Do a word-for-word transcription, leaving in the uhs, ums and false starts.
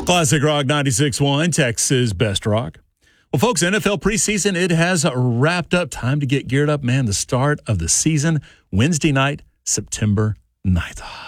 Classic Rock ninety-six point one, Texas Best Rock. Well, folks, N F L preseason, it has wrapped up. Time to get geared up, man. The start of the season, Wednesday night, September ninth.